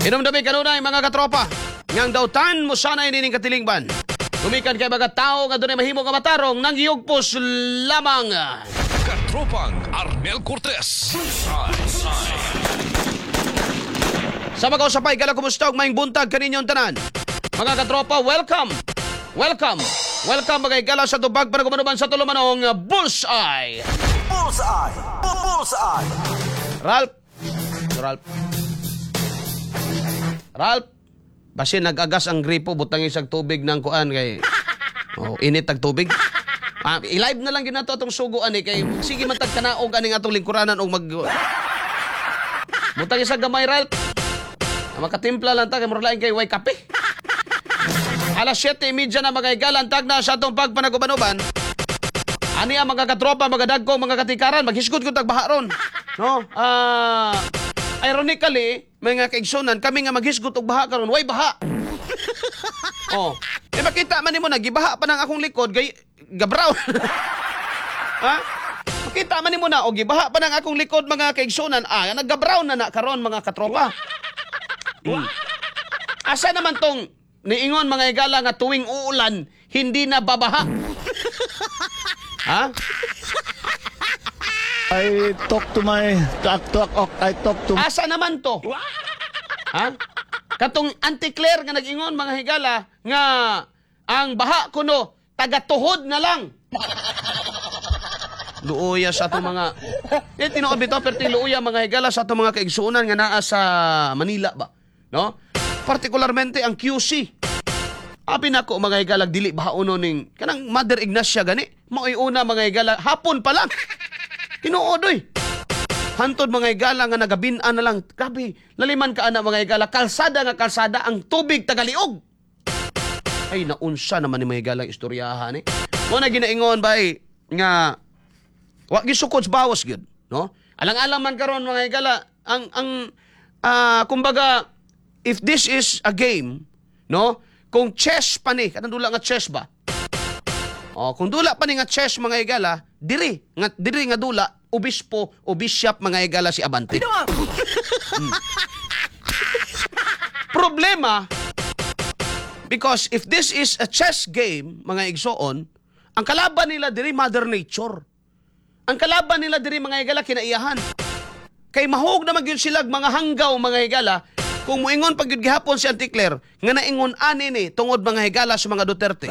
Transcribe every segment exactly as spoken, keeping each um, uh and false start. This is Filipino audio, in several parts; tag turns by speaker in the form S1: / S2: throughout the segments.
S1: Hinumdumi kanunay mga katropa. Ngang dautan mo sana inining katilingban. Gumikan kay mga tao nga doon ay mahimo nga matarong nang yugpos lamang.
S2: Katropang Arnel Cortez.
S1: Sa mga usapay, gala kumusta og maing buntag kaninyong tanan. Mga katropa, welcome. Welcome. Welcome mga igala sa tubag para gumanuman sa tulumanong Bullseye.
S3: Bullseye. Bullseye.
S1: Ralph. Ralph. Ralph. Basin nag-agas ang gripo, butang isang tubig ng kuan kay oh, init ang tubig. Ah, i-live na lang ginato atong suguan eh kay sige man tag kanaog aning atong lingkuranan og mag butang isang gamay Ralph. Makatimpla lang ta kay muralain kay way kape. Alas siyete trenta na mga igalan tag na sa atong pagpanagubanuban. Ani ang mga katropa, mga dagko, mga katikaran, maghisgot ko tag baha ron. No? Ah, uh, ironically, mga kaigsunan, kami nga maghisgot og baha karon, way baha. Oh, e makita man nimo nagibaha pa nang akong likod kay gabraw. Ha? Makita man nimo na og gibaha pa nang akong likod mga kaigsunan, ah, naggabraw na na karon mga katropa. Hmm. Asa naman tong niingon mga igala nga tuwing uulan, hindi na babaha. Ha?
S4: I talk to my talk talk I talk to
S1: Asa naman to? Ha? Katong Auntie Claire nga nag-ingon mga higala nga ang baha kuno taga-tuhod na lang. Luuya sa ato mga eh tinuod bitaw perti luuya mga higala sa ato mga kaigsuonan nga naa sa Manila ba, no? Partikularmente ang Q C. Abi nako mga higalag dili bahauno ning kanang Mother Ignacia gani. Mao'y una mga higala hapon pa lang. Tinuod oy. Hantod mga higala nga nagabin-an na lang. Grabe, laliman ka ana mga higala, kalsada nga kalsada ang tubig tagaliog. Ay naunsa naman ni mga higalang istoryahan eh. Mo na ginaingon ba eh, nga wa gisukod sa bawas gyud, no? Alang-alang man karon mga higala ang ang uh, kumbaga if this is a game, no? Kung chess pa ni, kanang dula nga chess ba? Oh, kung dula pa ni nga chess mga higala, diri nga diri nga dula obispo o bishop mga higala si Abante. Hmm. Problema because if this is a chess game mga igsoon, ang kalaban nila diri Mother Nature. Ang kalaban nila diri mga higala kinaiyahan. Kay mahog na magyud sila mga hanggaw mga higala. Kung muingon pag yun gihapon si Auntie Claire, nga naingon ani ni tungod mga higala sa mga Duterte.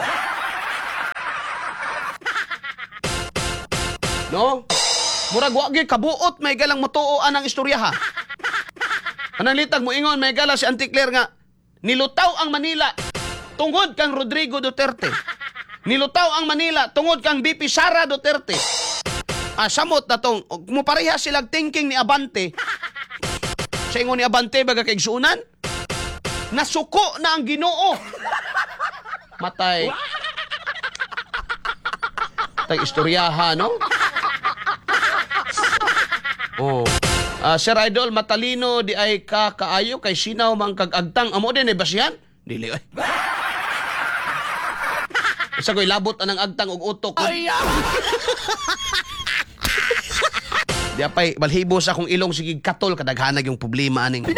S1: No? Murag wa gyud kabuot may higalang motuoan ang istorya ha. Anang litag muingon may higala si Auntie Claire nga nilutaw ang Manila tungod kang Rodrigo Duterte. Nilutaw ang Manila tungod kang B P Sara Duterte. Ah, samot na tong mupareha silang thinking ni Abante. Sa ingon ni Abante baga kaigsuunan, nasuko na ang Ginoo. Matay. Tay istoryaha, no? Oh. Uh, Sir Idol, matalino di ay ka kaayo kay sinaw mang kag-agtang amo din ay basihan? Dili ay. Isa ko'y labot anang agtang og utok. Ay, di apay, balhibo sa akong ilong sige katol kadaghanag yung problema aning.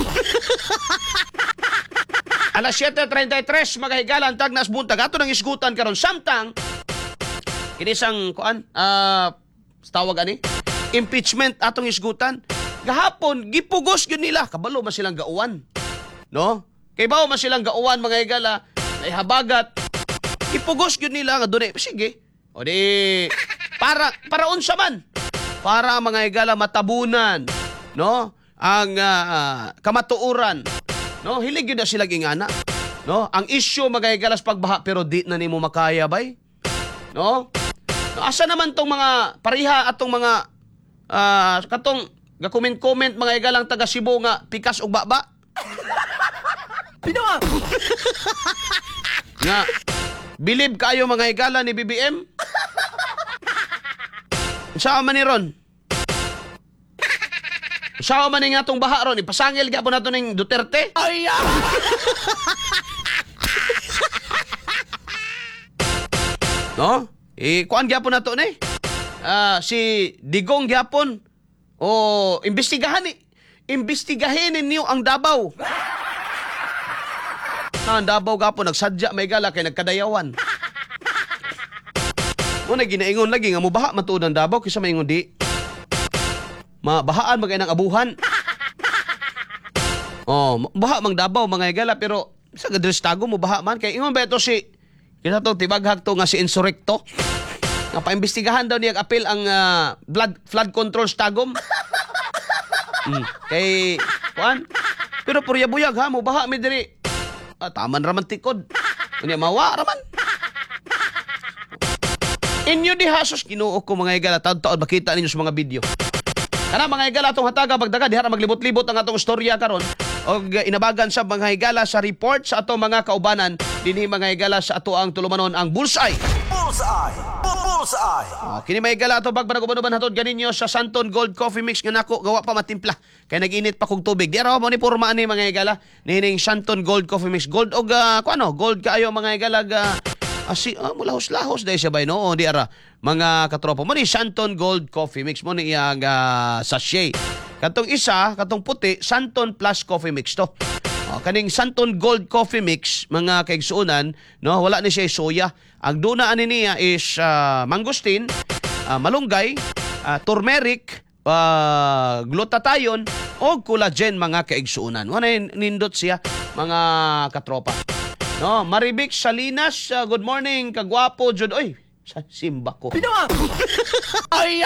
S1: Alas siyete treinta y tres mga higalan tag nas buntag ato nang isgutan karon samtang kinisang kuan ah uh, tawag ani impeachment atong isgutan. Gahapon gipugos gyud nila kabalo man silang gauwan. No? Kay bawo man silang gauwan mga higala ay habagat. Gipugos gyud nila nga dunay sige. O di para para unsa man para mga higala matabunan, no? Ang uh, kamatuuran, no? Hilig yun na sila ingana, no? Ang issue mga higalas pagbaha pero di na nimo makaya bay, no? No asa naman tong mga pariha atong mga uh, katong ga-comment-comment mga higalang taga Cebu nga pikas og baba. Pinawa. Nga bilib kayo mga higala ni B B M? Saan man ni ron? Saan man ni nga itong baha ron? Ipasangil ka po na ito ng Duterte? Ay, ah! No? Eh, kuan gyapon na ito ni? Uh, si Digong gyapon. O, imbestigahan ni. Imbestigahin ninyo ang Davao. ang Davao gapo nagsadya may gala kay nagkadayawan. Mo na ginaingon lagi nga mo baha matuod ang Davao kaysa maingon di. Mabahaan magay ng abuhan. Oh, baha mang Davao mga higala pero sa gadres tago mo baha man kay ingon ba ito si kita to tibaghag to nga si Insurrecto. Nga paimbestigahan daw niya apil ang uh, blood flood control sa tagom. Mm. Kay kuan pero purya-buyag ha mo baha mi diri. Ah, taman raman tikod. Unya mawa raman. Inyo di hasos kinuo ko mga higala taon-taon makita ninyo sa mga video. Kana mga higala atong hataga bagdaga diha ra maglibot-libot ang atong istorya karon og inabagan sa mga higala sa report sa ato mga kaubanan dinhi mga higala sa ato ang tulumanon ang Bullseye.
S3: Bullseye. Bullseye.
S1: Ah, kini may higala ato bagbanag-uban hatod ganinyo sa Santon Gold Coffee Mix nga nako gawa pa matimpla kay naginit pa kog tubig. Di ra mo ni porma ani mga higala nining Santon Gold Coffee Mix gold og uh, kuno gold kaayo mga higala uh, asi ah, mulahos-lahos dai siya bay no o di ara mga katropa mo ni Santon Gold Coffee Mix mo ni iyang uh, sachet. Katong isa, katong puti, Santon Plus Coffee Mix to. Oh, kaning Santon Gold Coffee Mix, mga kaigsuunan, no, wala ni siya soya. Ang duna ani niya is uh, mangosteen, uh, malunggay, uh, turmeric, uh, glutathione o collagen mga kaigsuunan. Wala nindot siya mga katropa. No, Maribix Salinas, uh, good morning, kagwapo jud. Oy, sa simba ko. Pinawa. Ay.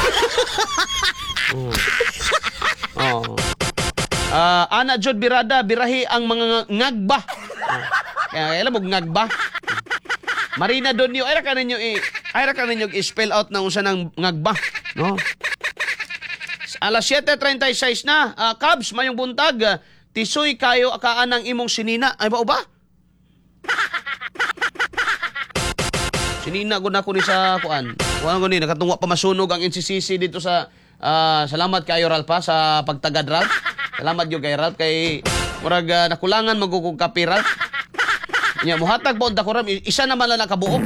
S1: Oh. Oh. Uh, ana jud birada birahi ang mga ngagba. Oh. Kaya alam mo ngagba. Marina Donyo ay ra kaninyo i ay ra kaninyo i-spell out na unsa nang ngagba, no? Alas siete treinta y seis na. Uh, Cubs mayong buntag. Uh, tisoy kayo akaan ang imong sinina. Ay ba ba? Sinina ko na ko ni sa kuan. Kuan ko ni nakatungwa pa masunog ang N C C C dito sa uh, salamat kayo Ralph pa sa pagtagad Ralph. Salamat yo kay Ralph kay murag uh, nakulangan magugog kapi Ralph. Nya muhatag pa unta ko ram isa naman lang nakabuok.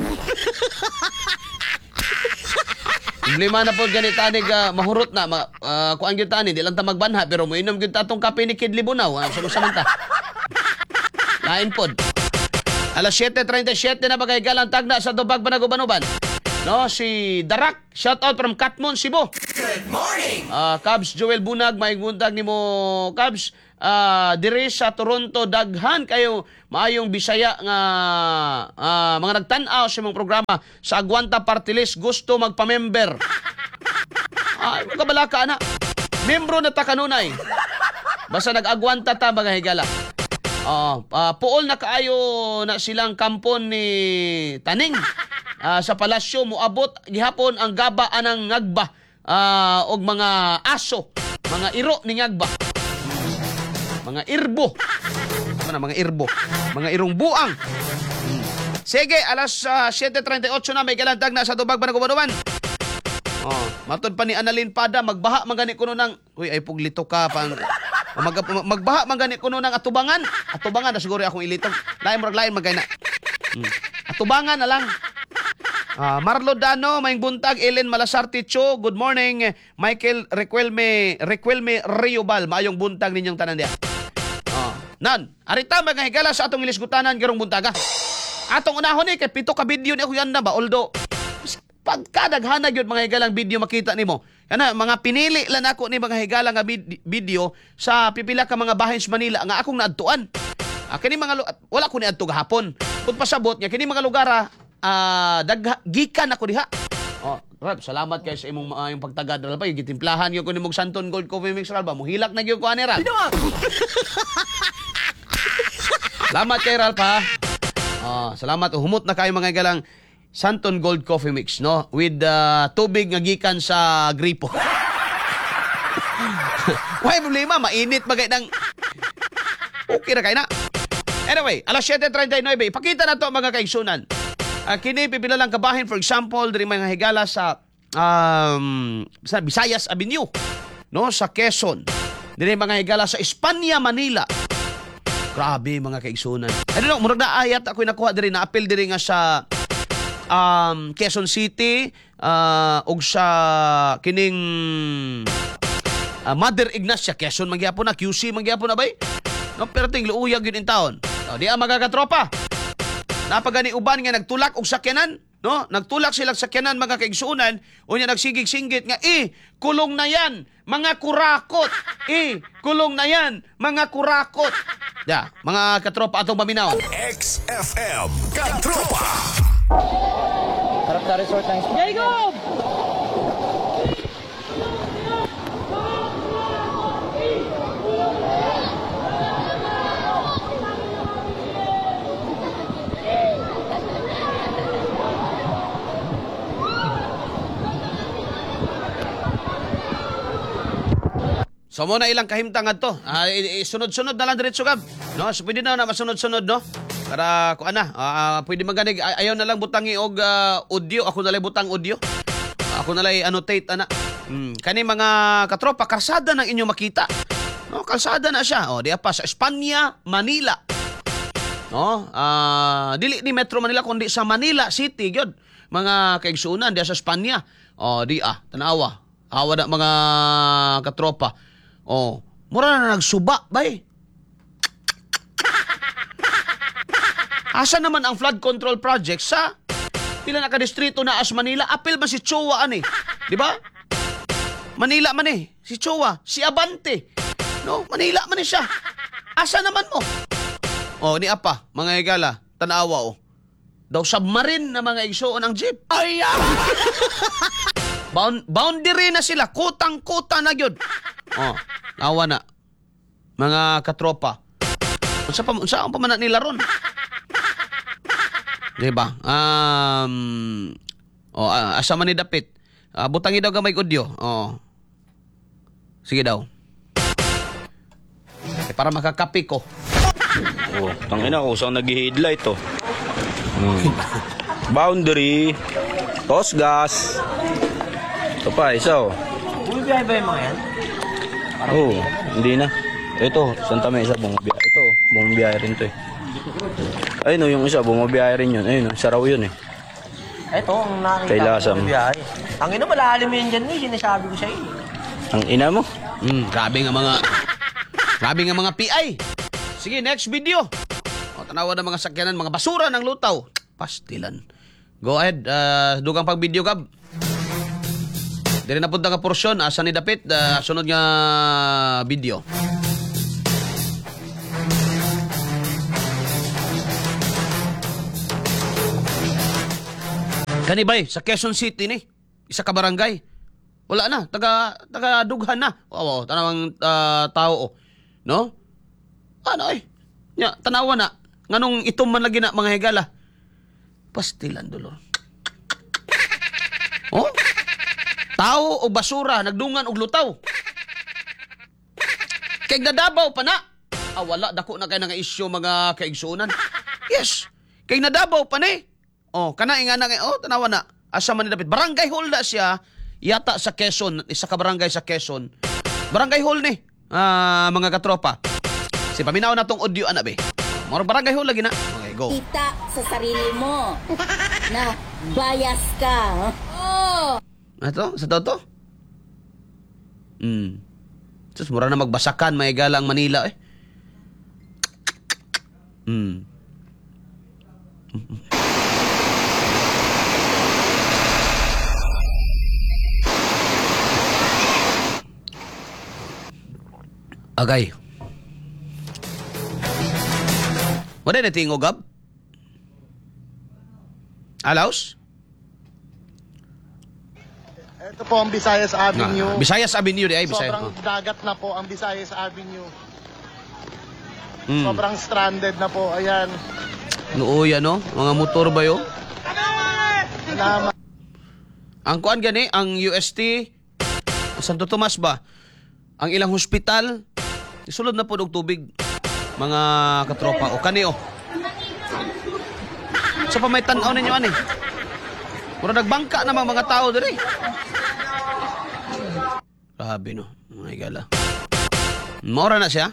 S1: Problema na po ganita ni uh, mahurot na ma, uh, kuan gyud tani di lang ta magbanha pero moinom gyud ta atong kape ni Kid Libunaw. Uh, Sama-samanta. Lain pod. Alas siete treinta y siete na bagay galang tagna sa Dubag Banagubanuban. No, si Darak, shout out from Katmon, Cebu.
S3: Good morning.
S1: Uh, Cubs Joel Bunag, maayong buntag nimo Cubs. Uh, dire sa Toronto daghan kayo maayong Bisaya nga uh, mga nagtan-aw sa mga programa sa Agwanta Party List gusto magpa-member. Ay, mga balaka na. Membro na ta kanunay. Basta nag-agwanta ta mga higala. Uh, uh, puol na kaayo na silang kampon ni Taning uh, sa palasyo moabot gihapon ang gaba anang ngagba uh, og mga aso, mga iro ni ngagba. Mga irbo. Ano na mga irbo? Mga irong buang. Hmm. Sige, alas uh, siete treinta y ocho na may galandag na sa Dubag Banagubanuban. Oh, matod pa ni Annalyn Pada magbaha magani kuno nang uy ay puglito ka pang Mag, magbaha man gani kuno ng atubangan. Atubangan na siguro akong ilitong. Lain murag lain magay na. Hmm. Atubangan na lang. Uh, Marlo Dano, Maing Buntag, Ellen Malasarte Cho, good morning. Michael Requelme, Requelme Riobal, maayong buntag ninyong tanan diya. Uh, nan, arita mga higala sa atong ilisgutanan garong buntaga. Atong unahon ni kay pito ka video ni ako yan na ba although pagkadaghanag yun mga higalang video makita nimo. Kana mga pinili lang ako ni mga higala nga vid- video sa pipila ka mga bahin sa Manila nga akong naadtuan. Ah, kini mga lu- wala ko ni adto gahapon. Pud pasabot nya kini mga lugar ah dagha gikan ako diha. Oh, Rab, salamat kay sa imong uh, yung pagtagad Rab. Gitimplahan gyud ko nimong Santon Gold Coffee Mix Rab. Muhilak na gyud ko ani Rab. Salamat kay Ralph ha. Ah, salamat humot na kayo mga higalang Santon Gold Coffee Mix, no? With uh, tubig nga gikan sa gripo. Why problema? Mainit magay ng... Okay na kayo na. Anyway, alas siete treinta y nueve, ipakita na to mga kaigsunan. Uh, kini pipila lang kabahin, for example, dari mga higala sa, um, sa Visayas Avenue, no? Sa Quezon. Dari mga higala sa Espanya, Manila. Grabe mga kaigsunan. I don't know, murag na ayat ako nakuha diri na appeal diri nga sa um, Quezon City uh, ug sa kining uh, Mother Ignacia Quezon magyapon na Q C magyapon na bay. No, pero ting luuyag yun in taon. O, di ang mga katropa. Napagani uban nga nagtulak og sakyanan, no? Nagtulak sila sa sakyanan mga kaigsuunan, unya nagsigig-singgit nga, "Eh, kulong na yan, mga kurakot. Eh, kulong na yan, mga kurakot." Ya, mga katropa atong paminaw.
S2: X F M Katropa.
S5: Harap sa resort ng
S6: Jacob!
S1: So mo na ilang kahimtangan to. Ah, i- i- sunod-sunod na lang diretso kab. No, so pwede na na masunod-sunod no. Para ko ana, ah, pwede maganig ay- ayaw na lang butangi og ah, audio, ako na lang butang audio. Ako na lang annotate ana. Hmm, kani mga katropa kalsada nang inyo makita. No, kalsada na siya. Oh, diya pa sa Espanya, Manila. No? Ah, dili ni Metro Manila kundi sa Manila City gyud. Mga kaigsuunan diya sa Espanya. Oh, di ah, tanawa. Awa na mga katropa. Oh, mura na nagsuba, bay. Asa naman ang flood control project sa pila na ka-distrito na as Manila? Apil ba si Chowa ani? Di ba? Manila man eh. Si Chowa, si Abante. No, Manila man eh siya. Asa naman mo? Oh, ni apa, mga higala, tanawa oh. Daw submarine na mga igsoon ang jeep. Ay, ah! Bound, boundary na sila, kutang-kuta na yun. Oh, awa na. Mga katropa. Unsa pa unsa ang pamana nila ron? Di ba? Um Oh, uh, asa man ni dapit. Uh, butangi daw gamay audio. Oh. Sige daw. Eh, para makakapi ko.
S7: Oh, tangina ko saan nag-headlight to. Hmm. Boundary, toss gas. Ito pa, isa oh.
S5: Bumibiyahe ba yung mga yan?
S7: Oo, hindi na. Ito, Santa Mesa, bumabiyahe. Ito, bumabiyahe rin to eh. Ayun oh, yung isa, bumabiyahe rin yun. Ayun oh, isa raw yun eh.
S5: Ito, ang nakita
S7: Kay
S5: ko
S7: Lasam.
S5: bumibiyahe. Ang ina, malalim yun dyan eh. Sinasabi ko sa'yo.
S7: Ang ina mo.
S1: Hmm, grabe nga mga grabe nga mga P I. Sige, next video. O, tanawa ng mga sakyanan, mga basura ng lutaw. Pastilan. Go ahead, uh, dugang pag video kab. Dili na punta nga porsyon, asa ni dapit, uh, sunod nga video. Kanibay, sa Quezon City ni, isa ka barangay. Wala na, taga taga dughan na. Oo, tanawang uh, tao oh. No? Ano eh? Nya, tanawa na. Nganong itom man lagi na mga higala. Pastilan dolor. Oh? Tao o basura nagdungan og lutaw. Kay nadabaw pa na. Ah, wala dako na kay nga isyu mga kaigsuunan. Yes. Kay nadabaw pa ni. Oh, kana nga na oh, tanawa na. Asa man ni dapit barangay hall na siya. Yata sa Quezon, isa ka barangay sa Quezon. Barangay hall ni. Ah, mga katropa. Si paminaw na tong audio ana be. Moro barangay hall lagi na. Okay, go.
S8: Kita sa sarili mo na bias ka. Oh.
S1: Ato, sa toto? Hmm. Sus, mura na magbasakan, may gala ang Manila eh. Hmm. Agay. Wala na tingog gab? Alaus?
S4: Ito po ang Visayas Avenue.
S1: Ah, Visayas Avenue di ay Visayas.
S4: Sobrang dagat na po ang Visayas Avenue.
S1: Mm.
S4: Sobrang stranded na po. Ayan.
S1: Nooy ano, mga motor ba yo?
S4: Na,
S1: Ang kuan gani, ang U S T Santo Tomas ba? Ang ilang hospital isulod na po og tubig. Mga katropa o kani o. Sa pa may tan-aw ninyo ani. Puro nagbangka na mga tao diri. Grabe no, mga higala. Mora na siya.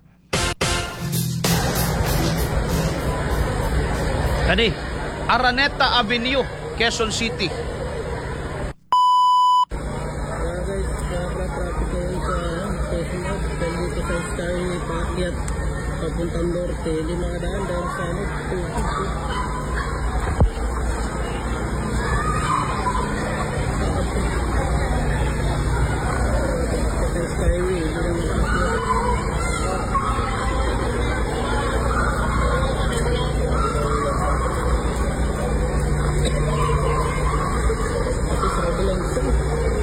S1: Kani, Araneta Avenue, Quezon City.
S5: papuntang norte, hindi makadaan dahil sa ano, tubig. Sa skyway, hindi na makakita. Kasi sa kabilang side.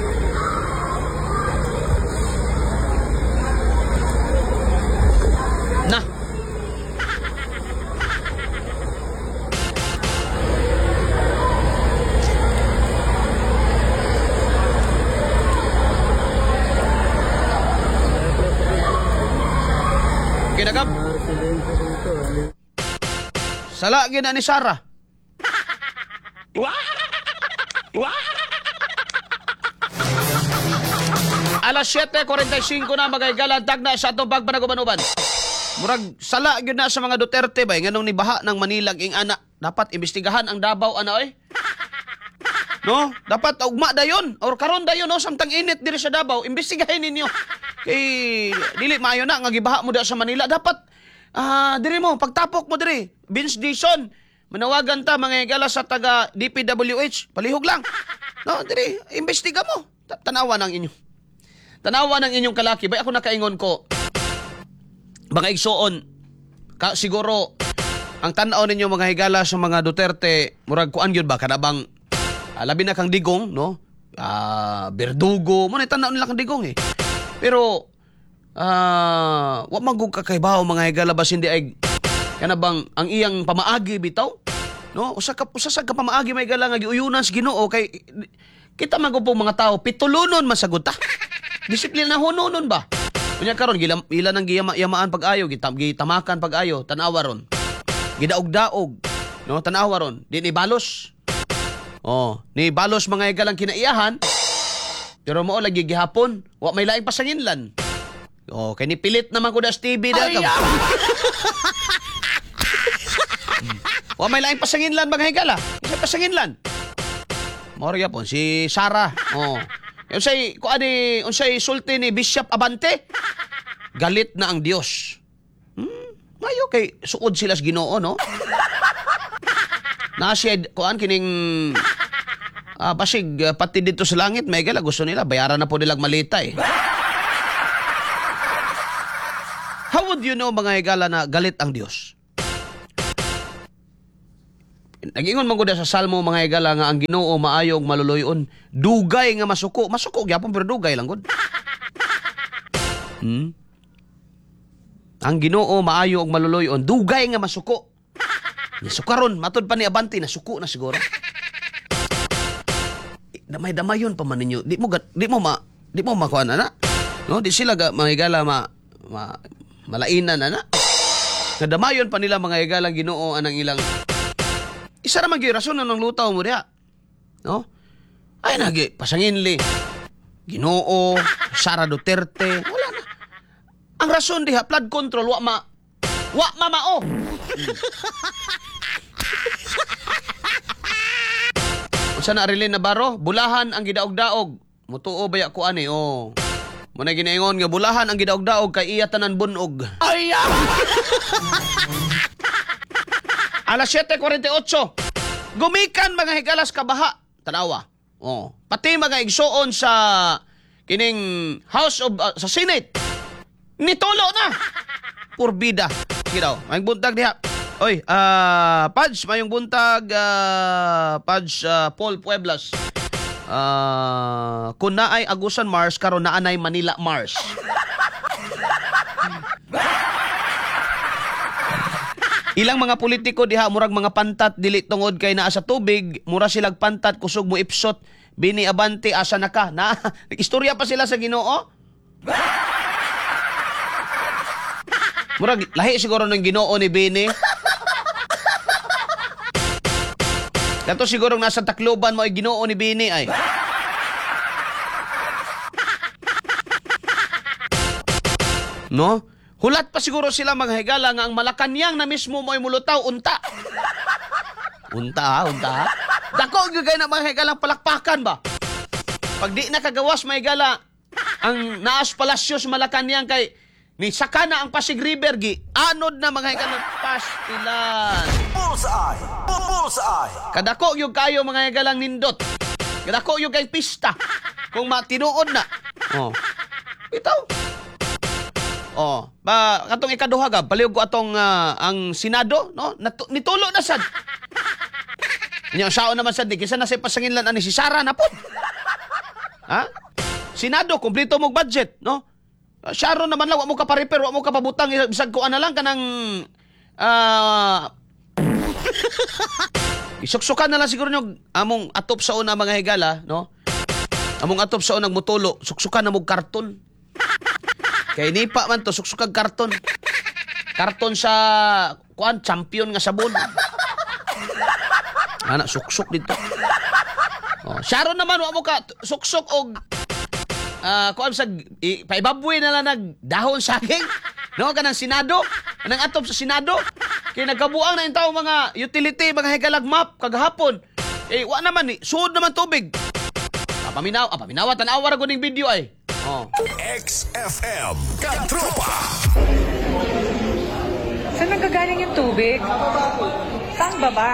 S1: Na. Kinagam. Sala gina ni Sarah. Alas siyete kuwarenta y singko na magaygalantag na sa atong pagpanagubanuban. Murag sala gyud na sa mga Duterte bay nganong ni baha ng Manila ing ana. Dapat imbestigahan ang Davao ana oy. No, dapat ugma dayon or karon dayon no samtang init diri sa Davao, imbestigahin ninyo. Kay dili maayo na nga gibaha mo da sa Manila, dapat ah diri mo pagtapok mo diri. Vince Dixon, manawagan ta mga higala sa taga D P W H, palihog lang. No, diri imbestiga mo. Ta- Tanawa ng inyo. Tanawa ng inyong kalaki, bay ako nakaingon ko. Mga igsoon, ka, siguro, ang tanaw ninyo mga higala sa mga Duterte, murag kuan yun ba, kanabang, ah, labi na kang digong, no? Ah, berdugo, muna tanaw nila kang digong eh. Pero, ah, wa magug kakaibaw mga higala ba hindi ay, kanabang, ang iyang pamaagi bitaw, no? Usa ka, usa sa ka pamaagi may higala nga giuyunan sa Ginoo kay, kita magupong mga tao, pitulunon masaguta. Disiplina hununon ba? Kunya karon gila ila nang giyamaan pag-ayo, gitam gitamakan pag-ayo, tanawa ron. Gidaog-daog, no, tanawa ron. Di ni balos. Oh, ni balos mga igalang kinaiyahan. Pero mo lagi gihapon, wa may laing pasanginlan. Oh, kay ni pilit naman ko das T V da ka. Wa may laing pasanginlan mga higala. Sa pasanginlan. Mao gyapon si Sarah. Oh. Unsay ko ani unsay sulti ni Bishop Abante? Galit na ang Dios. Hmm, mayo kay suod sila sa Ginoo no. Na siya kuan kining ah basig uh, pati dito sa langit may gala gusto nila bayaran na po nilang malita eh. How would you know mga higala na galit ang Dios? Nagingon man ko da sa Salmo mga higala nga ang Ginoo maayo ug maluluyon, dugay nga masuko, masuko gyapon pero dugay lang gud. Hmm? Ang Ginoo maayo ug maluluyon, dugay nga masuko. Nasukaron matud pa ni Abante nasuko na siguro. Damay-damayon pa man ninyo. Di mo di mo ma di mo makuan ana. No, di sila ga, mga higala ma, ma malainan ana. Kadamayon pa nila mga higala Ginoo anang ilang isa ra magyud rason nang lutaw mo diha. No? Ay nagi pasanginli. Ginoo, Sara Duterte, wala na. Ang rason diha flood control wa ma wa mamao. Unsa na Arlene Navarro, bulahan ang gidaog-daog. Mutuo baya ko ani oh. Mo na ginaingon nga bulahan ang gidaog-daog kay iya tanan bunog. Ay! Alas siyete kuwarenta y otso. Gumikan mga higalas kabaha. Tanawa. Oh, pati mga igsoon sa kining House of uh, sa Senate. Nitulo na. Purbida. Giraw. Mayong buntag diha. Oy, ah uh, Pads, mayong buntag uh, Pads uh, Paul Pueblas. Ah, uh, kun naay Agusan Mars karon naanay Manila Mars. Ilang mga politiko diha murag mga pantat dili tungod kay naa sa tubig, mura silag pantat kusog mo ipsot, bini Abante asa na ka. Na istorya pa sila sa Ginoo. Murag lahi siguro ng Ginoo ni Bini. Kato siguro nasa Tacloban mo ay Ginoo ni Bini ay. No? Hulat pa siguro sila mga higala nga ang Malacanang na mismo mo ay mulutaw, unta. Unta ha, unta ha. Dako yung gaya na mga higalang palakpakan ba? Pag di nakagawas mga higala, ang naas palasyo sa Malacanang kay Ni sakana ang Pasig River gi anod na mga higala pastilan.
S3: Bullseye. Bullseye.
S1: Kadako yung kayo mga hagalang nindot. Kadako yung kay pista. Kung matinuod na. Oh. Ito. Oh, ba katong ikaduha gab palihog ko atong ah, ang Senado, no? Natu- nitulo na sad. Nya sao naman sad di kisa na say pasanginlan ani si Sara na po. Ha? Senado kumpleto mo budget, no? Uh, Sharon naman lang wa mo ka pa-repair, wa mo ka pabutang bisag ko ana lang kanang ah isuksukan na lang siguro nyo among atop sa una mga higala, no? Among atop sa unang mutulo, suksukan na mo karton. Kay nipa man to, suksukag karton. Karton sa kuan champion nga sabon. Ana suksok dito. Oh, Sharon naman wa mo ka suksok og ah kuan sa i, paibaboy na lang nagdahon saging. No kanang Senado, kanang atop sa Senado. Kay nagkabuang na intaw mga utility, mga higalag map kagahapon. Eh wa naman ni, suod naman tubig. Ah, paminaw, ah, paminawa tan-awa ra gud ning video ay. Oh.
S2: X F M Katropa.
S6: Saan nanggagaling yung tubig? Saan baba?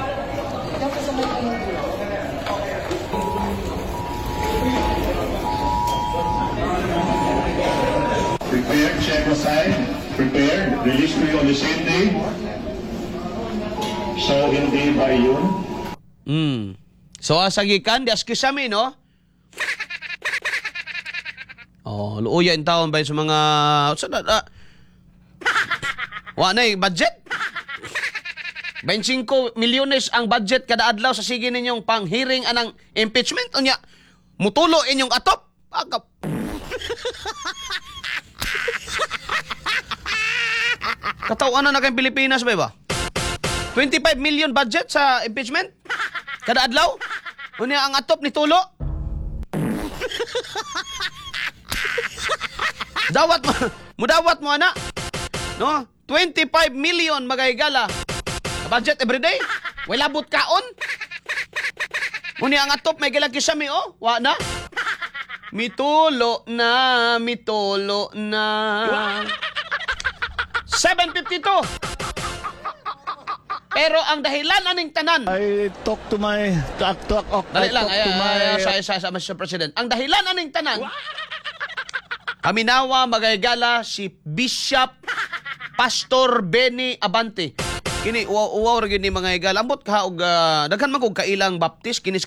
S9: Prepared, check aside. Prepared, release to you on the same day. So, hindi ba yun?
S1: Hmm. So asagikan di aski sami no? Oh, luuya in taon ba sa mga sa uh, wa na eh, budget? twenty-five milyones ang budget kada adlaw sa sige ninyong pang-hearing anang impeachment unya. Mutulo inyong atop. Agap. Katawan na kay Pilipinas ba ba? twenty-five million budget sa impeachment kada adlaw? Unya ang atop ni tulo? Dawat mo, mudawat mo ana. No? twenty-five million magahigala. Budget everyday. Wala but kaon. Unya ang atop may gilagi sa mi oh. Wa na. Mitulo na, mitulo na. seven fifty-two. Pero ang dahilan aning tanan.
S4: I talk to my talk talk talk.
S1: Dali
S4: I
S1: lang,
S4: talk
S1: ay,
S4: to my
S1: ay, ay, sa, sa, sa, Mister President. Ang dahilan aning tanan. Aminawa magayagala si Bishop Pastor Benny Abante. Kini uwaw-uwaw ra gyud ni mga higala. Ambot ka og uh, daghan man kog kailang baptist kini